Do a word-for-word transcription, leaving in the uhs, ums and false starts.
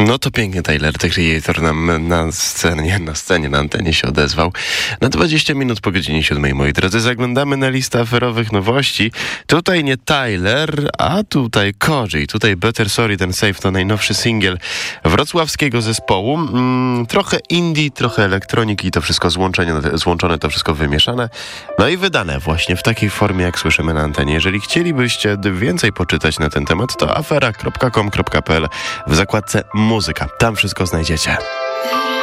No to pięknie Tyler, The Creator nam na scenie, na scenie, na antenie się odezwał. Na dwadzieścia minut po godzinie siódmej, moi drodzy, zaglądamy na listę aferowych nowości. Tutaj nie Tyler, a tutaj Koji. Tutaj Better Sorry Than Safe to najnowszy singiel wrocławskiego zespołu. Mm, trochę indie, trochę elektroniki i to wszystko złączone, złączone, to wszystko wymieszane. No i wydane właśnie w takiej formie, jak słyszymy na antenie. Jeżeli chcielibyście więcej poczytać na ten temat, to afera kropka com kropka p l w zakładce muzyka. Tam wszystko znajdziecie.